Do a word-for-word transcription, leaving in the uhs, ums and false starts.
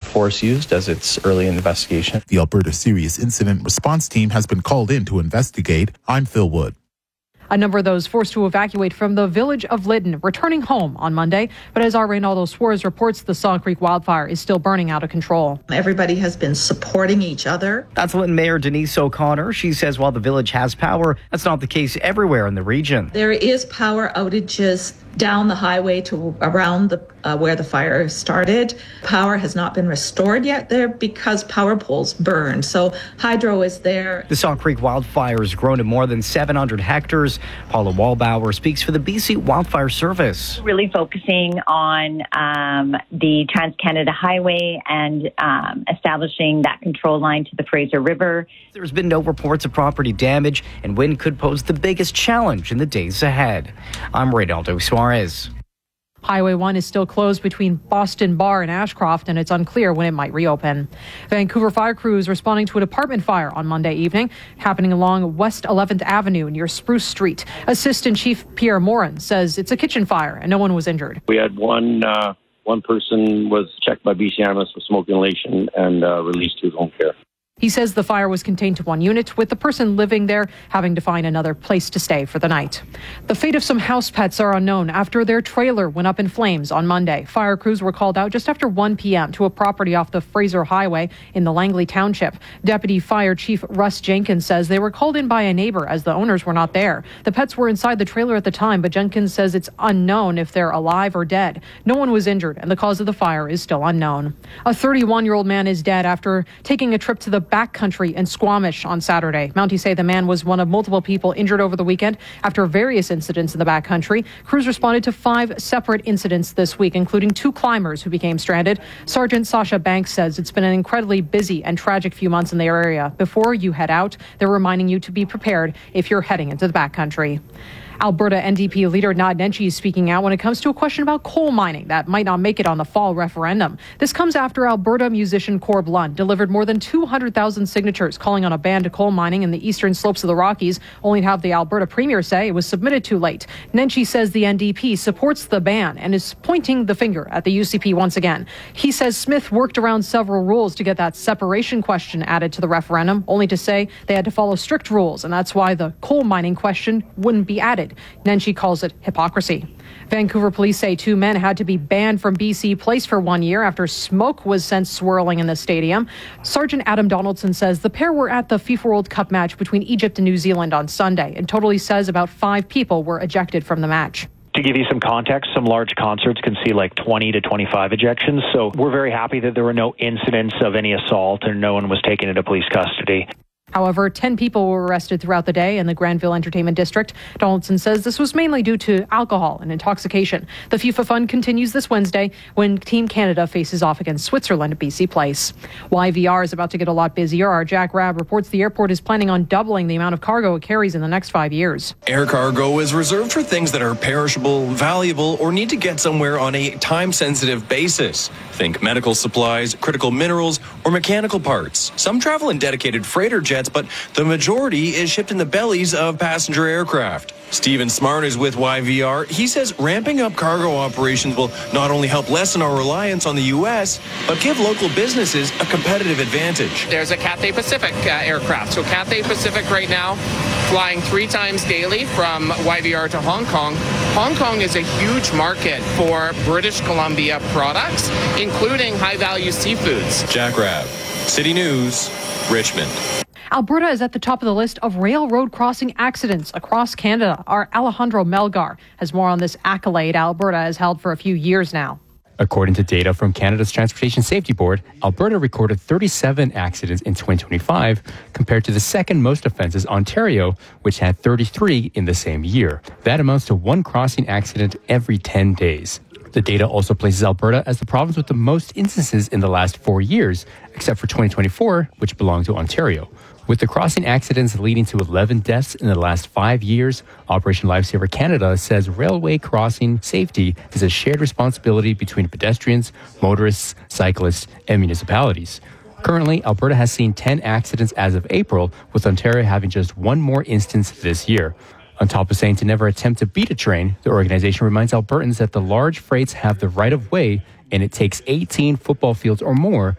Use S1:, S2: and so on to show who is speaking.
S1: force used as it's early in the investigation.
S2: The Alberta Serious Incident Response Team has been called in to investigate. I'm Phil Wood.
S3: A number of those forced to evacuate from the village of Lytton returning home on Monday. But as our Reynaldo Suarez reports, the Salt Creek wildfire is still burning out of control.
S4: Everybody has been supporting each other.
S5: That's Lytton Mayor Denise O'Connor. She says while the village has power, that's not the case everywhere in the region.
S4: There is power outages down the highway to around the uh, where the fire started. Power has not been restored yet there because power poles burned. So hydro is there.
S5: The Salt Creek wildfire has grown to more than seven hundred hectares. Paula Wallbauer speaks for the B C Wildfire Service.
S6: Really focusing on um, the Trans-Canada Highway and um, establishing that control line to the Fraser River.
S5: There's been no reports of property damage, and wind could pose the biggest challenge in the days ahead. I'm Reynaldo Suarez.
S3: Highway one is still closed between Boston Bar and Ashcroft, and it's unclear when it might reopen. Vancouver fire crews responding to an apartment fire on Monday evening, happening along West eleventh Avenue near Spruce Street. Assistant Chief Pierre Morin says it's a kitchen fire and no one was injured.
S7: We had one uh, one person was checked by B C Ambulance for smoke inhalation and uh, released to his home care.
S3: He says the fire was contained to one unit, with the person living there having to find another place to stay for the night. The fate of some house pets are unknown after their trailer went up in flames on Monday. Fire crews were called out just after one p.m. to a property off the Fraser Highway in the Langley Township. Deputy Fire Chief Russ Jenkins says they were called in by a neighbor as the owners were not there. The pets were inside the trailer at the time, but Jenkins says it's unknown if they're alive or dead. No one was injured, and the cause of the fire is still unknown. A thirty-one-year-old man is dead after taking a trip to the backcountry in Squamish on Saturday. Mounties say the man was one of multiple people injured over the weekend after various incidents in the backcountry. Crews responded to five separate incidents this week, including two climbers who became stranded. Sergeant Sasha Banks says it's been an incredibly busy and tragic few months in the area. Before you head out, they're reminding you to be prepared if you're heading into the backcountry. Alberta N D P leader Naheed Nenshi is speaking out when it comes to a question about coal mining that might not make it on the fall referendum. This comes after Alberta musician Corb Lund delivered more than two hundred thousand signatures calling on a ban to coal mining in the eastern slopes of the Rockies, only to have the Alberta Premier say it was submitted too late. Nenshi says the N D P supports the ban and is pointing the finger at the U C P once again. He says Smith worked around several rules to get that separation question added to the referendum, only to say they had to follow strict rules, and that's why the coal mining question wouldn't be added. Nenshi calls it hypocrisy. Vancouver police say two men had to be banned from B C Place for one year after smoke was sent swirling in the stadium. Sergeant Adam Donaldson says the pair were at the FIFA World Cup match between Egypt and New Zealand on Sunday, and totally says about five people were ejected from the match.
S8: To give you some context, some large concerts can see like twenty to twenty-five ejections. So we're very happy that there were no incidents of any assault and no one was taken into police custody.
S3: However, ten people were arrested throughout the day in the Granville Entertainment District. Donaldson says this was mainly due to alcohol and intoxication. The FIFA Fund continues this Wednesday when Team Canada faces off against Switzerland at B C Place. Y V R is about to get a lot busier. Our Jack Rabb reports the airport is planning on doubling the amount of cargo it carries in the next five years.
S9: Air cargo is reserved for things that are perishable, valuable, or need to get somewhere on a time-sensitive basis. Think medical supplies, critical minerals, or mechanical parts. Some travel in dedicated freighter jets, but the majority is shipped in the bellies of passenger aircraft. Stephen Smart is with Y V R. He says ramping up cargo operations will not only help lessen our reliance on the U S, but give local businesses a competitive advantage.
S10: There's a Cathay Pacific uh, aircraft. So Cathay Pacific right now flying three times daily from Y V R to Hong Kong. Hong Kong is a huge market for British Columbia products, including high-value seafoods.
S9: Jack Rabb, City News, Richmond.
S3: Alberta is at the top of the list of railroad crossing accidents across Canada. Our Alejandro Melgar has more on this accolade Alberta has held for a few years now.
S11: According to data from Canada's Transportation Safety Board, Alberta recorded thirty-seven accidents in twenty twenty-five, compared to the second most offenses, Ontario, which had thirty-three in the same year. That amounts to one crossing accident every ten days. The data also places Alberta as the province with the most instances in the last four years, except for twenty twenty-four, which belonged to Ontario. With the crossing accidents leading to eleven deaths in the last five years, Operation Lifesaver Canada says railway crossing safety is a shared responsibility between pedestrians, motorists, cyclists, and municipalities. Currently, Alberta has seen ten accidents as of April, with Ontario having just one more instance this year. On top of saying to never attempt to beat a train, the organization reminds Albertans that the large freights have the right of way, and it takes eighteen football fields or more